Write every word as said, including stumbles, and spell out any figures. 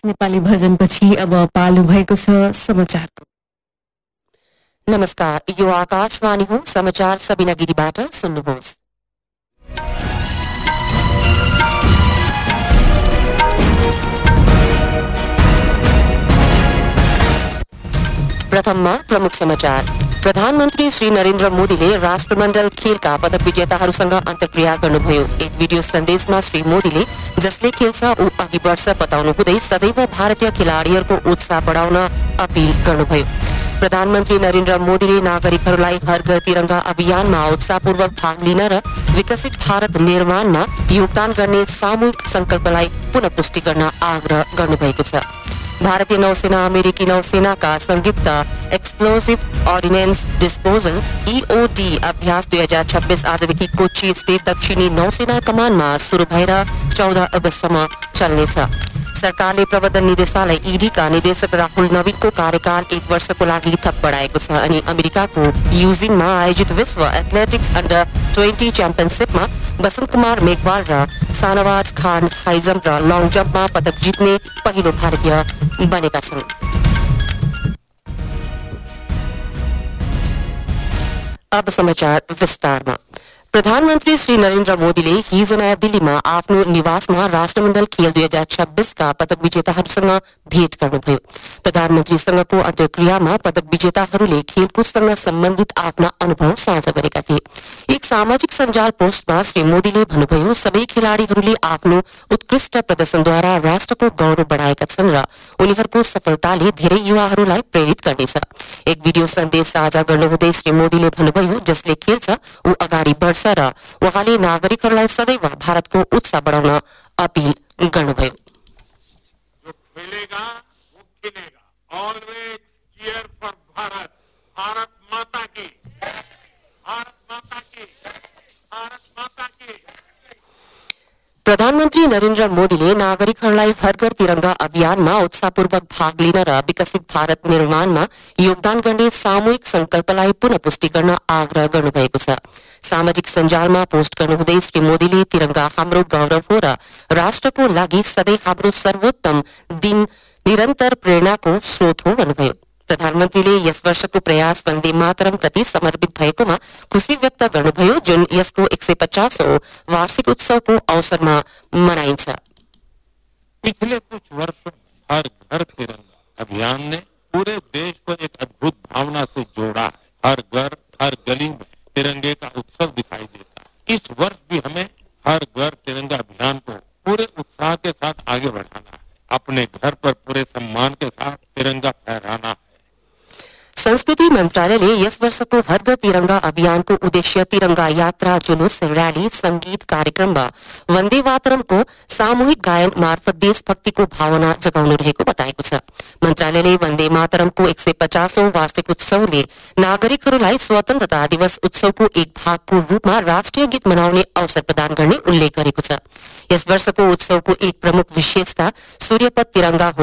नेपाली भजनपछि अब पालो भएको छ समाचारको। नमस्कार, यो आकाशवाणी हो। समाचार सबिना गिरीबाट सुन्नुहोस्। प्रथममा प्रमुख समाचार। प्रधानमन्त्री श्री नरेन्द्र मोदीले राष्ट्रमण्डल खेलका पदक विजेताहरूसँग अन्तर्क्रिया गर्नुभयो। एक भिडियो सन्देशमा श्री मोदीले जसले खेल्छ ऊ अघि बढ्छ बताउनु हुँदै सदैव भारतीय खेलाड़ीहरूको उत्साह बढाउन अपील गर्नुभयो। प्रधानमन्त्री नरेन्द्र मोदीले नागरिकहरूलाई हर घर तिरंगा अभियानमा उत्साहपूर्वक भाग लिन र विकसित भारत निर्माणमा योगदान गर्ने सामूहिक संकल्पलाई पुनः पुष्टि गर्न आग्रह गर्नुभएको छ। भारतीय नौसेना अमेरिकी नौसेनाका संयुक्त एक्सप्लोजिभ अर्डिनेन्स डिस्पोजल ईओडी अभ्यास दुई हजार छब्बीस आजदेखि कोची स्थित दक्षिणी नौसेना कमानमा शुरू भएर चौध अगस्तसम्म चल्नेछ। सरकारले प्रबन्धन निर्देशालय ईडी का निदेशक राहुल नवीनको कार्यकाल एक वर्षको लागि थप बढाएको छ अनि अमेरिकाको युजिनमा आयोजित विश्व एथलेटिक्स अन्डर ट्वेन्टी च्याम्पियनसिपमा बसन्त कुमार मेघवाल र शाहनवाज खान हाई जम्प र लङ जम्पमा पदक जित्ने पहिलो भारतीय बनेका छन्। अब समाचार विस्तारमा। प्रधानमन्त्री श्री नरेन्द्र मोदीले हिजो नयाँ दिल्लीमा आफ्नो निवासमा राष्ट्रमण्डल खेल दुई हजार छब्बीसका पदक विजेताहरूसँग भेट गर्नुभयो। प्रधानमन्त्रीसँगको अन्तर्क्रियामा पदक विजेताहरूले खेलकुदसँग सम्बन्धित आफ्ना अनुभव साझा गरेका थिए। एक सामाजिक सञ्जाल पोस्टमा श्री मोदीले भन्नुभयो, सबै खेलाड़ीहरूले आफ्नो उत्कृष्ट प्रदर्शनद्वारा राष्ट्रको गौरव बढाएका छन् र उनीहरूको सफलताले धेरै युवाहरूलाई प्रेरित गर्नेछ। एक भिडियो सन्देश साझा गर्नुहुँदै श्री मोदीले भन्नुभयो, जसले खेल्छ ऊ अगाडि बढ्छ र उहाँले नागरिकहरूलाई सदैव भारतको उत्साह बढाउन अपील गर्नुभयो। जो खेलेगा वो खेलेगा। Always cheer for Bharat. Bharat माता की, भारत माता की, भारत माता की। प्रधानमन्त्री नरेन्द्र मोदीले नागरिकहरूलाई हर घर तिरंगा अभियानमा उत्साहपूर्वक भाग लिन र विकसित भारत निर्माणमा योगदान गर्ने सामूहिक संकल्पलाई पुनः पुष्टि गर्न आग्रह गर्नुभएको छ। सामाजिक सञ्जालमा पोस्ट गर्नुहुँदै श्री मोदीले तिरंगा हाम्रो गौरव हो र राष्ट्रको लागि सधैँ हाम्रो सर्वोत्तम दिन निरन्तर प्रेरणाको स्रोत हो भन्नुभयो। प्रधानमन्त्रीले यस वर्षको प्रयास वन्दे मातरम प्रति समर्पित भएकोमा खुशी व्यक्त गर्नुभयो, जुन यसको एक सय पचासौं वार्षिक उत्सवको अवसरमा मनाइन्छ। पिछले कुछ वर्षों में हर घर तिरंगा अभियान ने पूरे देश को एक अद्भुत भावना से जोड़ा है। हर घर हर गली में तिरंगे का उत्सव दिखाई देता है। इस वर्ष भी हमें हर घर तिरंगा अभियान को पूरे उत्साह के साथ आगे बढ़ाना है। अपने घर पर पूरे सम्मान के साथ तिरंगा फहराना है। संस्कृति मन्त्रालयले यस वर्षको हर घर तिरंगा अभियानको उद्देश्य तिरंगा यात्रा, जुलुस, र्याली, संगीत कार्यक्रम र वन्दे मातरमको सामूहिक गायन मार्फत देशभक्तिको भावना जगाउनु रहेको बताएको छ। मन्त्रालयले वन्दे मातरमको एक सय पचासौं वार्षिक उत्सवले नागरिकहरूलाई स्वतन्त्रता दिवस उत्सवको एक भागको रूपमा राष्ट्रिय गीत मनाउने अवसर प्रदान गर्ने उल्लेख गरेको छ। यस वर्षको उत्सवको एक प्रमुख विशेषता सूर्यपथ तिरंगा